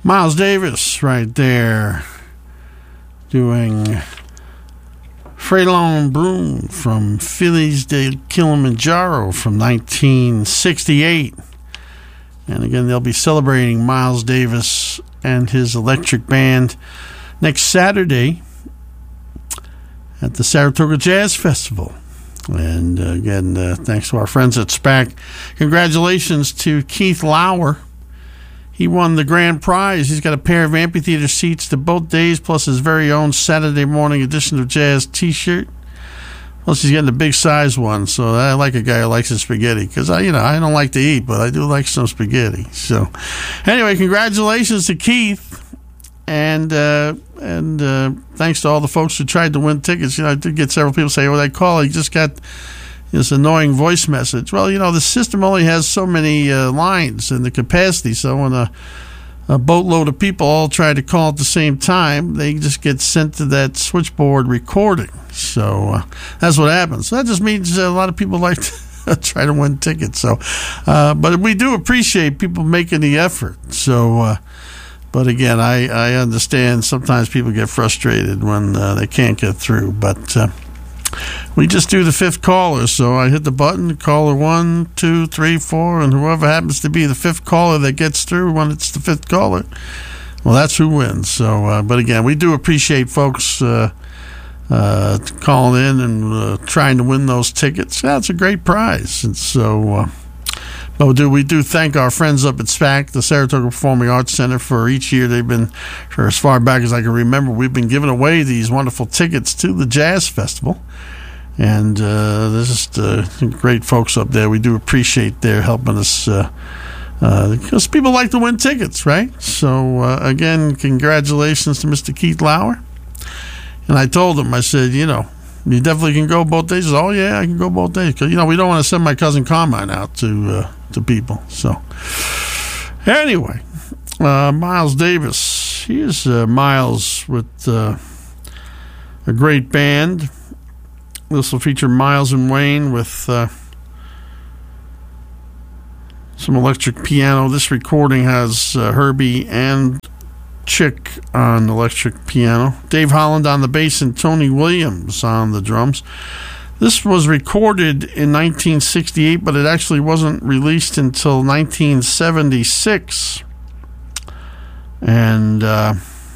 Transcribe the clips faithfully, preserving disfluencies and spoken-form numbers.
Miles Davis right there doing Frelon Broom from Phillies de Kilimanjaro from nineteen sixty-eight. And again, they'll be celebrating Miles Davis and his electric band next Saturday at the Saratoga Jazz Festival. And uh, again, uh, thanks to our friends at SPAC. Congratulations to Keith Lauer. He won the grand prize. He's got a pair of amphitheater seats to both days, plus his very own Saturday morning edition of Jazz t-shirt. Plus, he's getting a big size one, so I like a guy who likes his spaghetti, because I, you know, I don't like to eat, but I do like some spaghetti. So, anyway, congratulations to Keith, and uh, and uh, thanks to all the folks who tried to win tickets. You know, I did get several people say, "Well, I call, he just got this annoying voice message." Well, you know, the system only has so many uh, lines and the capacity, so when a a boatload of people all try to call at the same time, they just get sent to that switchboard recording. So uh, that's what happens. So that just means a lot of people like to try to win tickets. So, uh, but we do appreciate people making the effort. So, uh, but again, I, I understand sometimes people get frustrated when uh, they can't get through. But uh, we just do the fifth caller. So I hit the button, caller one, two, three, four, and whoever happens to be the fifth caller that gets through when it's the fifth caller, well, that's who wins. So, uh, but again, we do appreciate folks uh, uh, calling in and uh, trying to win those tickets. Yeah, it's a great prize. And so, uh, but we do, we do thank our friends up at SPAC, the Saratoga Performing Arts Center, for each year they've been, for as far back as I can remember, we've been giving away these wonderful tickets to the Jazz Festival. And uh, there's just uh, great folks up there. We do appreciate their helping us uh, uh, because people like to win tickets, right? So, uh, again, congratulations to Mister Keith Lauer. And I told him, I said, you know, you definitely can go both days. He said, oh, yeah, I can go both days. Because, you know, we don't want to send my cousin Carmine out to, uh, to people. So, anyway, uh, Miles Davis. Here's uh, Miles with uh, a great band. This will feature Miles and Wayne with uh, some electric piano. This recording has uh, Herbie and Chick on electric piano, Dave Holland on the bass, and Tony Williams on the drums. This was recorded in nineteen sixty-eight, but it actually wasn't released until nineteen seventy-six. And, uh,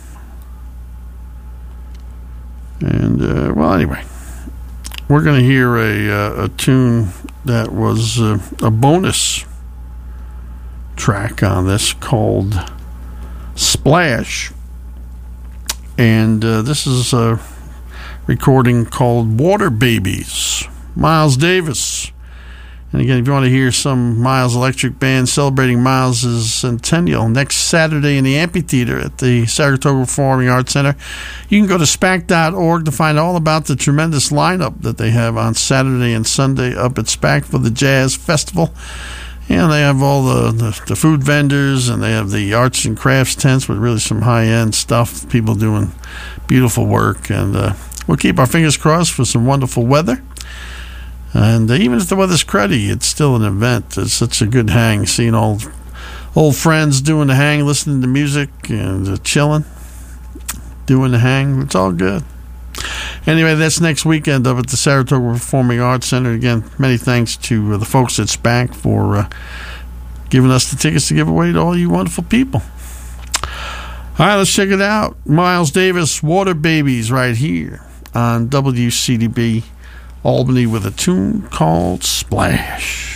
and uh, well, anyway. We're going to hear a, uh, a tune that was uh, a bonus track on this called Splash. And uh, this is a recording called Water Babies, Miles Davis. And again, if you want to hear some Miles Electric Band celebrating Miles' centennial next Saturday in the amphitheater at the Saratoga Performing Arts Center, you can go to SPAC dot org to find all about the tremendous lineup that they have on Saturday and Sunday up at SPAC for the Jazz Festival. And they have all the, the, the food vendors, and they have the arts and crafts tents with really some high-end stuff, people doing beautiful work. And uh, we'll keep our fingers crossed for some wonderful weather. And uh, even if the weather's cruddy, it's still an event. It's such a good hang, seeing old old friends doing the hang, listening to music, and uh, chilling, doing the hang. It's all good. Anyway, that's next weekend up at the Saratoga Performing Arts Center. Again, many thanks to uh, the folks at SPAC for uh, giving us the tickets to give away to all you wonderful people. All right, let's check it out. Miles Davis, Water Babies, right here on W C D B Albany with a tune called Splash.